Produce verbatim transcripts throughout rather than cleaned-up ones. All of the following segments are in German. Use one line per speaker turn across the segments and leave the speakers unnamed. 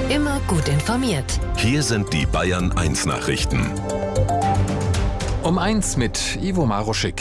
Immer gut informiert.
Hier sind die Bayern eins Nachrichten.
Um eins mit Ivo Maroschik.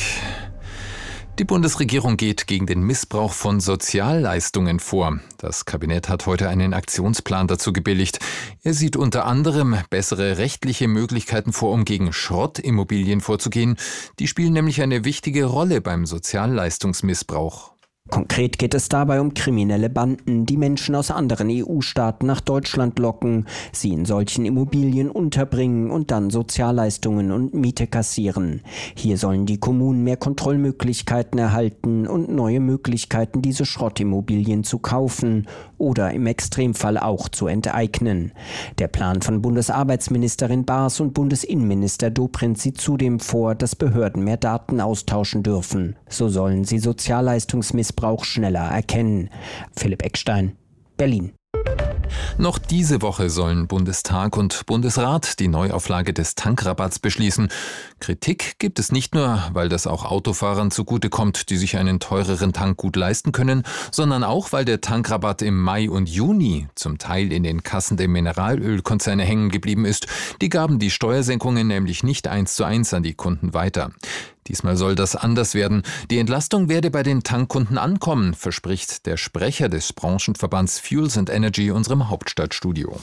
Die Bundesregierung geht gegen den Missbrauch von Sozialleistungen vor. Das Kabinett hat heute einen Aktionsplan dazu gebilligt. Er sieht unter anderem bessere rechtliche Möglichkeiten vor, um gegen Schrottimmobilien vorzugehen. Die spielen nämlich eine wichtige Rolle beim Sozialleistungsmissbrauch.
Konkret geht es dabei um kriminelle Banden, die Menschen aus anderen E U-Staaten nach Deutschland locken, sie in solchen Immobilien unterbringen und dann Sozialleistungen und Miete kassieren. Hier sollen die Kommunen mehr Kontrollmöglichkeiten erhalten und neue Möglichkeiten, diese Schrottimmobilien zu kaufen oder im Extremfall auch zu enteignen. Der Plan von Bundesarbeitsministerin Baas und Bundesinnenminister Dobrindt sieht zudem vor, dass Behörden mehr Daten austauschen dürfen. So sollen sie Sozialleistungsmissbrauch Brauch schneller erkennen. Philipp Eckstein, Berlin.
Noch diese Woche sollen Bundestag und Bundesrat die Neuauflage des Tankrabatts beschließen. Kritik gibt es nicht nur, weil das auch Autofahrern zugutekommt, die sich einen teureren Tank gut leisten können, sondern auch, weil der Tankrabatt im Mai und Juni zum Teil in den Kassen der Mineralölkonzerne hängen geblieben ist. Die gaben die Steuersenkungen nämlich nicht eins zu eins an die Kunden weiter. Diesmal soll das anders werden. Die Entlastung werde bei den Tankkunden ankommen, verspricht der Sprecher des Branchenverbands Fuels and Energy unserem Hauptstadtstudio.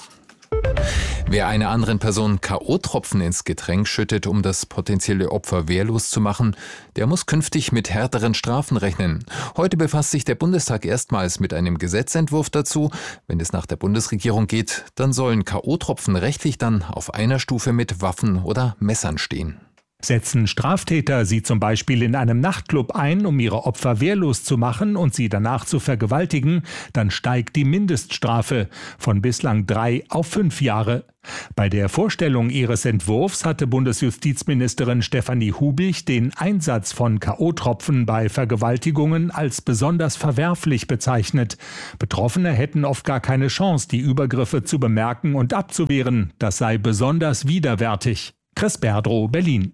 Wer einer anderen Person K O-Tropfen ins Getränk schüttet, um das potenzielle Opfer wehrlos zu machen, der muss künftig mit härteren Strafen rechnen. Heute befasst sich der Bundestag erstmals mit einem Gesetzentwurf dazu. Wenn es nach der Bundesregierung geht, dann sollen K O-Tropfen rechtlich dann auf einer Stufe mit Waffen oder Messern stehen.
Setzen Straftäter sie zum Beispiel in einem Nachtclub ein, um ihre Opfer wehrlos zu machen und sie danach zu vergewaltigen, dann steigt die Mindeststrafe von bislang drei auf fünf Jahre. Bei der Vorstellung ihres Entwurfs hatte Bundesjustizministerin Stefanie Hubich den Einsatz von K O-Tropfen bei Vergewaltigungen als besonders verwerflich bezeichnet. Betroffene hätten oft gar keine Chance, die Übergriffe zu bemerken und abzuwehren. Das sei besonders widerwärtig. Chris Berdrow, Berlin.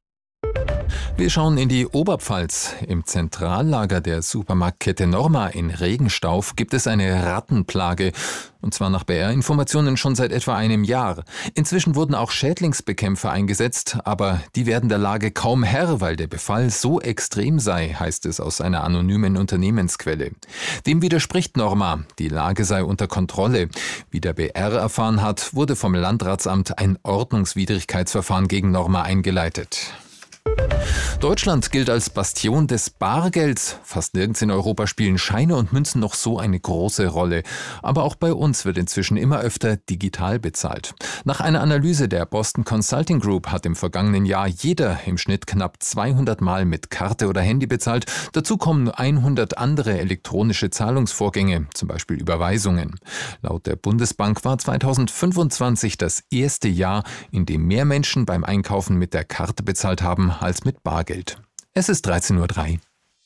Wir schauen in die Oberpfalz. Im Zentrallager der Supermarktkette Norma in Regenstauf gibt es eine Rattenplage. Und zwar nach B R-Informationen schon seit etwa einem Jahr. Inzwischen wurden auch Schädlingsbekämpfer eingesetzt, aber die werden der Lage kaum Herr, weil der Befall so extrem sei, heißt es aus einer anonymen Unternehmensquelle. Dem widerspricht Norma, die Lage sei unter Kontrolle. Wie der B R erfahren hat, wurde vom Landratsamt ein Ordnungswidrigkeitsverfahren gegen Norma eingeleitet. Deutschland gilt als Bastion des Bargelds. Fast nirgends in Europa spielen Scheine und Münzen noch so eine große Rolle. Aber auch bei uns wird inzwischen immer öfter digital bezahlt. Nach einer Analyse der Boston Consulting Group hat im vergangenen Jahr jeder im Schnitt knapp zweihundert Mal mit Karte oder Handy bezahlt. Dazu kommen hundert andere elektronische Zahlungsvorgänge, zum Beispiel Überweisungen. Laut der Bundesbank war zweitausendfünfundzwanzig das erste Jahr, in dem mehr Menschen beim Einkaufen mit der Karte bezahlt haben als mit Bargeld. Es ist dreizehn Uhr drei.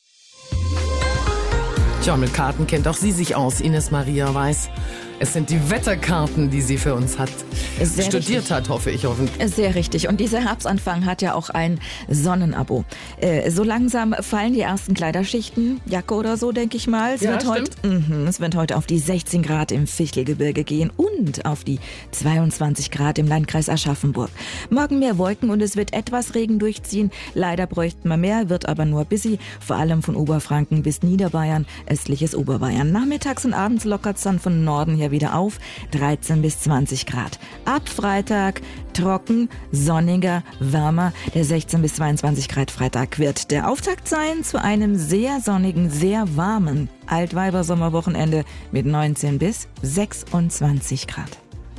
Tja, mit Karten kennt auch sie sich aus, Ines Maria Weiß. Es sind die Wetterkarten, die sie für uns hat.
Sehr
studiert
richtig.
hat, hoffe ich. Hoffentlich.
Sehr richtig. Und dieser Herbstanfang hat ja auch ein Sonnenabo. Äh, so langsam fallen die ersten Kleiderschichten, Jacke oder so, denke ich mal. Es,
Ja,
wird heute, mh, es wird heute auf die sechzehn Grad im Fichtelgebirge gehen und auf die zweiundzwanzig Grad im Landkreis Aschaffenburg. Morgen mehr Wolken und es wird etwas Regen durchziehen. Leider bräuchten wir mehr, wird aber nur busy. Vor allem von Oberfranken bis Niederbayern, östliches Oberbayern. Nachmittags und abends lockert es dann von Norden her wieder auf, dreizehn bis zwanzig Grad. Ab Freitag trocken, sonniger, wärmer. Der sechzehn bis zweiundzwanzig Grad Freitag wird der Auftakt sein zu einem sehr sonnigen, sehr warmen Altweiber-Sommerwochenende mit neunzehn bis sechsundzwanzig Grad.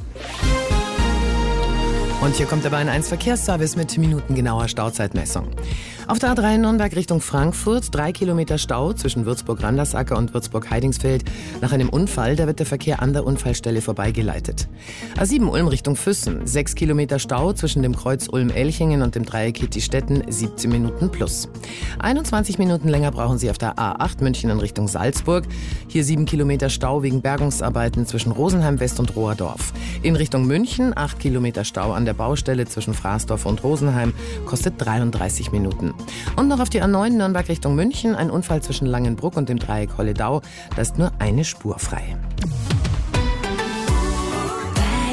Und hier kommt der Bayern eins Verkehrsservice mit minutengenauer Stauzeitmessung. Auf der A drei Nürnberg Richtung Frankfurt, drei Kilometer Stau zwischen Würzburg-Randersacker und Würzburg-Heidingsfeld. Nach einem Unfall, da wird der Verkehr an der Unfallstelle vorbeigeleitet. A sieben Ulm Richtung Füssen, sechs Kilometer Stau zwischen dem Kreuz Ulm-Elchingen und dem Dreieck Hittistetten, siebzehn Minuten plus. einundzwanzig Minuten länger brauchen Sie auf der A acht München in Richtung Salzburg. Hier sieben Kilometer Stau wegen Bergungsarbeiten zwischen Rosenheim West und Rohrdorf. In Richtung München, acht Kilometer Stau an der Baustelle zwischen Fraßdorf und Rosenheim, kostet dreiunddreißig Minuten. Und noch auf die A neun Nürnberg Richtung München, ein Unfall zwischen Langenbruck und dem Dreieck Holledau, da ist nur eine Spur frei.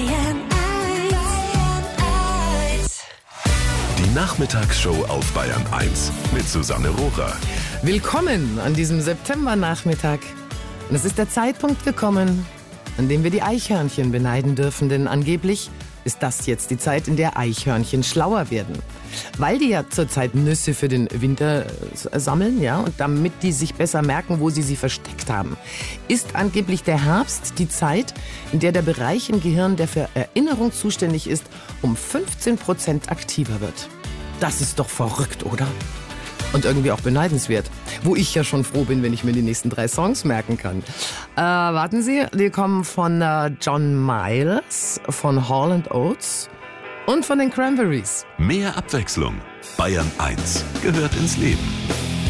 Nachmittagsshow auf Bayern eins mit Susanne Rohrer.
Willkommen an diesem Septembernachmittag. Und es ist der Zeitpunkt gekommen, an dem wir die Eichhörnchen beneiden dürfen, denn angeblich ist das jetzt die Zeit, in der Eichhörnchen schlauer werden. Weil die ja zurzeit Nüsse für den Winter sammeln, ja, und damit die sich besser merken, wo sie sie versteckt haben, ist angeblich der Herbst die Zeit, in der der Bereich im Gehirn, der für Erinnerung zuständig ist, um fünfzehn Prozent aktiver wird. Das ist doch verrückt, oder? Und irgendwie auch beneidenswert. Wo ich ja schon froh bin, wenn ich mir die nächsten drei Songs merken kann. Äh, warten Sie, die kommen von äh, John Miles, von Hall and Oates und von den Cranberries.
Mehr Abwechslung. Bayern eins gehört ins Leben.